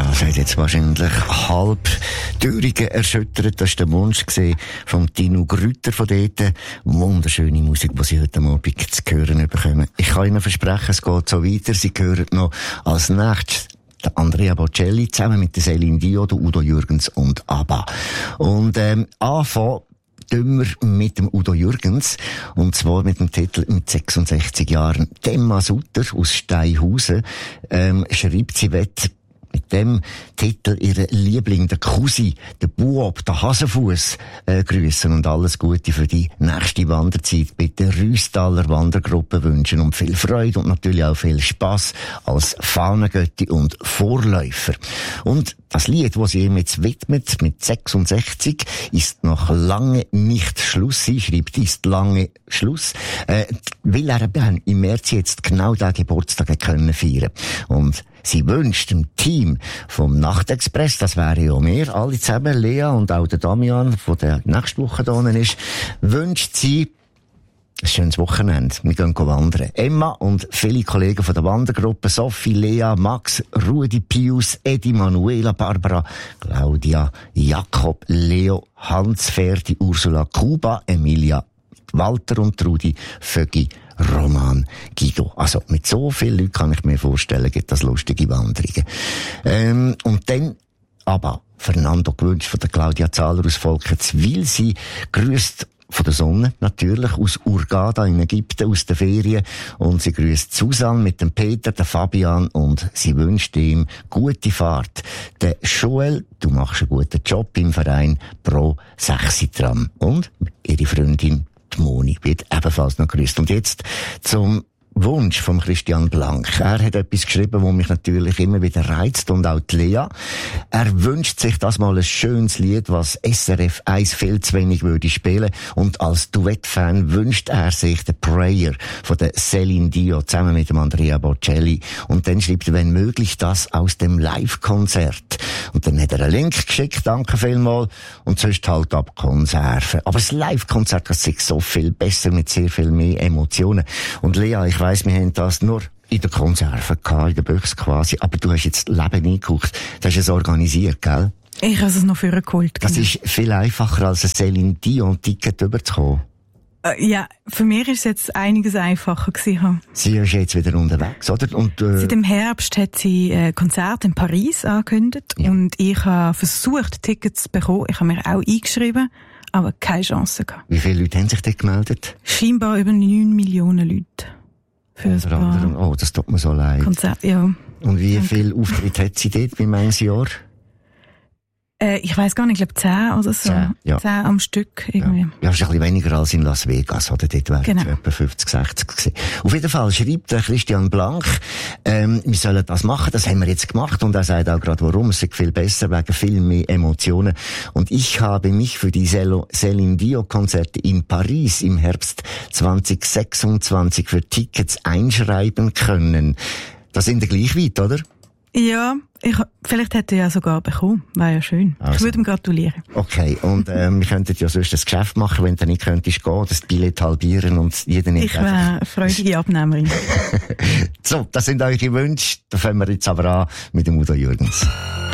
Das hat jetzt wahrscheinlich halb Thüringen erschüttert. Das war der Wunsch von Tino Grütter von dort. Wunderschöne Musik, die Sie heute Abend zu hören bekommen. Ich kann Ihnen versprechen, es geht so weiter. Sie hören noch als nächstes der Andrea Bocelli zusammen mit der Céline Dion, der Udo Jürgens und ABBA. Und anfangen wir mit dem Udo Jürgens, und zwar mit dem Titel mit 66 Jahren. Emma Sutter aus Steinhausen schreibt, sie wett mit dem Titel ihre Liebling, der Cousin, der Buob, der Hasenfuss grüßen und alles Gute für die nächste Wanderzeit bei der Rüstaler Wandergruppe wünschen und viel Freude und natürlich auch viel Spass als Fahnengötti und Vorläufer. Und das Lied, das sie ihm jetzt widmet, mit 66, ist noch lange nicht Schluss. Sie schreibt, ist lange Schluss, weil er im März jetzt genau den Geburtstag können feiern. Und sie wünscht dem Team vom Nachtexpress, das wäre ja wir alle zusammen, Lea und auch der Damian, der nächste Woche da ist, wünscht sie ein schönes Wochenende. Wir gehen wandern. Emma und viele Kollegen von der Wandergruppe, Sophie, Lea, Max, Rudi, Pius, Edi, Manuela, Barbara, Claudia, Jakob, Leo, Hans, Ferdi, Ursula, Kuba, Emilia, Walter und Rudi, Vögi, Roman, Guido. Also mit so vielen Leuten kann ich mir vorstellen, gibt das lustige Wanderungen. Und dann aber Fernando gewünscht von der Claudia Zahler aus Volkenswil. Sie grüßt von der Sonne, natürlich, aus Hurghada in Ägypten, aus den Ferien. Und sie grüßt Susanne mit dem Peter, der Fabian, und sie wünscht ihm gute Fahrt. Der Joel, du machst einen guten Job im Verein Pro 6 Tram. Und ihre Freundin, die Moni, wird ebenfalls noch grüßt. Und jetzt zum Wunsch von Christian Blank. Er hat etwas geschrieben, das mich natürlich immer wieder reizt, und auch die Lea. Er wünscht sich das mal ein schönes Lied, was SRF 1 viel zu wenig würde spielen. Und als Duettfan wünscht er sich den Prayer von der Céline Dion zusammen mit dem Andrea Bocelli. Und dann schreibt er, wenn möglich, das aus dem Live-Konzert. Und dann hat er einen Link geschickt, danke vielmals. Und sonst halt ab Konserven. Aber das Live-Konzert ist sich so viel besser, mit sehr viel mehr Emotionen. Und Lea, ich weiss, wir haben das nur in der Konserve gehabt, in der Büchse quasi, aber du hast jetzt Leben eingeguckt. Du hast es organisiert, gell? Ich habe es noch für geholt. Das ist viel einfacher, als ein Céline Dion-Ticket überzukommen. Ja, für mich ist es jetzt einiges einfacher gewesen. Sie ist jetzt wieder unterwegs, oder? Und, seit dem Herbst hat sie ein Konzert in Paris angekündigt, ja. Und ich habe versucht, Tickets zu bekommen. Ich habe mich auch eingeschrieben, aber keine Chance gehabt. Wie viele Leute haben sich dort gemeldet? Scheinbar über 9 Millionen Leute. Oh, das tut mir so leid. Konzert, ja. Und wie viel Auftritt hat sie dort beim ganzen Jahr? Ich weiss gar nicht, ich glaube 10 oder so. 10, ja. 10 am Stück irgendwie. Ja, das ist ein bisschen weniger als in Las Vegas, oder? Dort wären genau. Es etwa 50, 60 gewesen. Auf jeden Fall schreibt der Christian Blank, wir sollen das machen, das haben wir jetzt gemacht, und er sagt auch gerade, warum, es ist viel besser, wegen viel mehr Emotionen. Und ich habe mich für die Céline Dion Konzerte in Paris im Herbst 2026 für Tickets einschreiben können. Das sind ja gleich weit, oder? Ja, vielleicht hätte er ja sogar bekommen. Wäre ja schön. Also. Ich würde ihm gratulieren. Okay, und wir könnten ja sonst das Geschäft machen, wenn du nicht könntest gehen, das Billett halbieren und jeden nicht. Ich wäre eine freudige Abnehmerin. So, das sind eure Wünsche. Da fangen wir jetzt aber an mit dem Udo Jürgens.